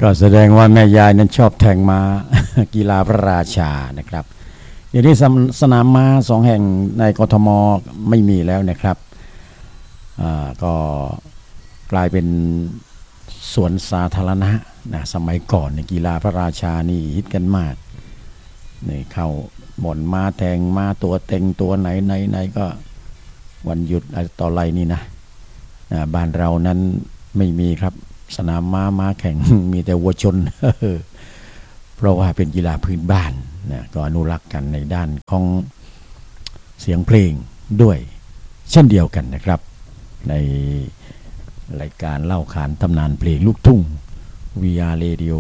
ก็แสดงว่าแม่ยายนั้นชอบแทงม้า กีฬาพระราชานะครับเดี๋ยวนี้สนามม้า2แห่งในกทมไม่มีแล้วนะครับก็กลายเป็นสวนสาธารณะนะสมัยก่อนในกีฬาพระราชานี่ฮิตกันมากนี่เข้าบ่อนม้าแทงม้าตัวเต็งตัวไหนก็วันหยุดอะไรต่ออะไรนี่นะบ้านเรานั้นไม่มีครับสนามม้าแข่ง มีแต่วัวชน เพราะว่าเป็นกีฬาพื้นบ้านนะก็อนุรักษ์กันในด้านของเสียงเพลงด้วยเช่นเดียวกันนะครับในรายการเล่าขานตำนานเพลงลูกทุ่ง VR Radio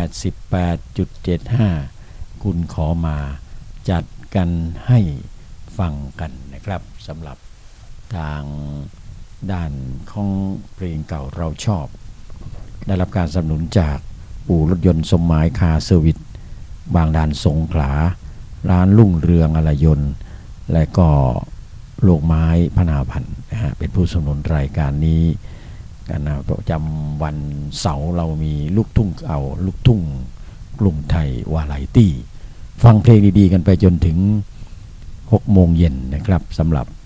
88.75 คุณขอมาจัดกันให้ฟังกันนะครับสำหรับทางด้านของเพลงเก่าเราชอบได้รับการสนับสนุนจากอู่รถยนต์สมหมายคาร์เซอร์วิสบางด่านสงขลาร้านรุ่งเรืองอลยนต์และก็โลกไม้พนาพันธ์นะฮะเป็นผู้สนับสนุนรายการนี้กันนะประจำวันเสาร์เรามีลูกทุ่งเอาลูกทุ่งกรุงไทยวาไรตี้ฟังเพลงดีๆกันไปจนถึง6 โมงเย็นนะครับสำหรับ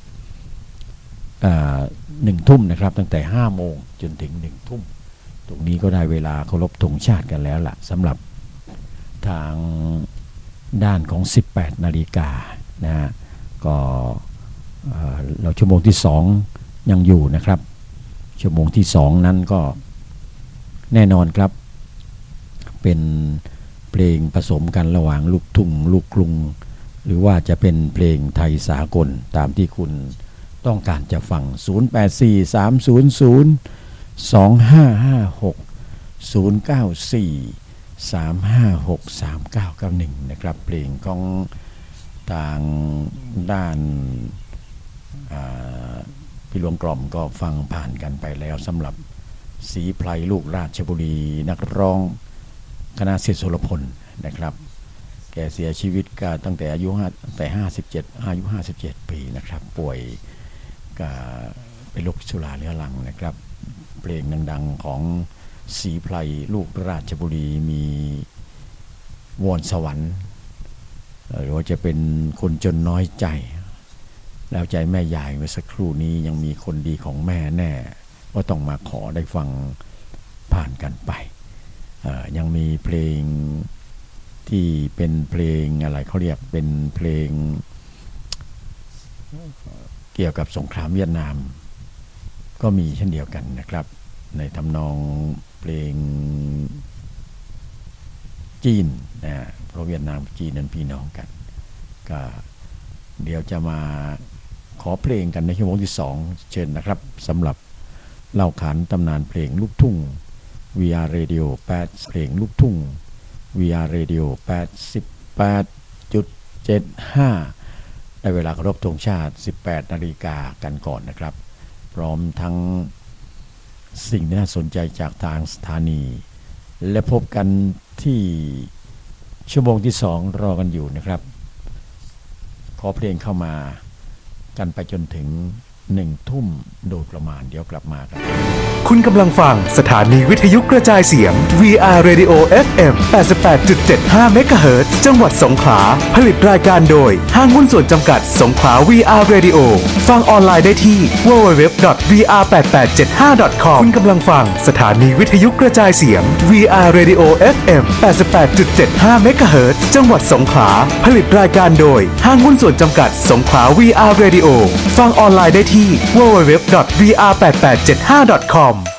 1 ทุ่มนะครับตั้งแต่5 โมงจนถึง1 ทุ่มตรงนี้ก็ได้เวลาเคารพธงชาติกันแล้วล่ะสำหรับทางด้านของ18 นาฬิกานะฮะก็เราชั่วโมงที่2ยังอยู่นะครับชั่วโมงที่2นั้นก็แน่นอนครับเป็นเพลงผสมกันระหว่างลูกทุ่งลูกกรุงหรือว่าจะเป็นเพลงไทยสากลตามที่คุณต้องการจะฟัง0843002556 0943563991นะครับเพลงของทางด้านพี่หลวงกล่อมก็ฟังผ่านกันไปแล้วสำหรับศรีไพรลูกราชบุรีนักร้องคณะศิษย์โสรพลนะครับแกเสียชีวิตก็ตั้งแต่อายุ57 ปีนะครับป่วยก็เป็นโรคสุราเรื้อรังนะครับเพลงดังๆของศรีไพรลูกราชบุรีมีวอนสวรรค์หรือว่าจะเป็นคนจนน้อยใจแล้วใจแม่ยายเมื่อสักครู่นี้ยังมีคนดีของแม่แน่ว่าต้องมาขอได้ฟังผ่านกันไปยังมีเพลงที่เป็นเพลงอะไรเขาเรียกเป็นเพลงเกี่ยวกับสงครามเวียดนามก็มีเช่นเดียวกันนะครับในทำนองเพลงจีนนะเพราะเวียดนามจีนนั้นพี่น้องกันก็เดี๋ยวจะมาขอเพลงกันในชั่วโมงที่2เชิญนะครับสำหรับเล่าขานตำนานเพลงลูกทุ่ง VR Radio 8เพลงลูกทุ่ง VR Radio 88.75 ได้เวลาเคารพธงชาติ18 นาฬิกากันก่อนนะครับพร้อมทั้งสิ่งที่น่าสนใจจากทางสถานีและพบกันที่ชั่วโมงที่2รอกันอยู่นะครับขอเพลงเข้ามากันไปจนถึง1 ทุ่มโดยประมาณเดี๋ยวกลับมากันคุณกำลังฟังสถานีวิทยุกระจายเสียง VR Radio FM 88.75 MHz จังหวัดสงขลาผลิตรายการโดยห้างหุ้นส่วนจำกัดสงขลา VR Radio ฟังออนไลน์ได้ที่ www.vr8875.com คุณกำลังฟังสถานีวิทยุกระจายเสียง VR Radio FM 88.75 MHz จังหวัดสงขลาผลิตรายการโดยห้างหุ้นส่วนจำกัดสงขลา VR Radio ฟังออนไลน์ได้ที่ www.vr8875.com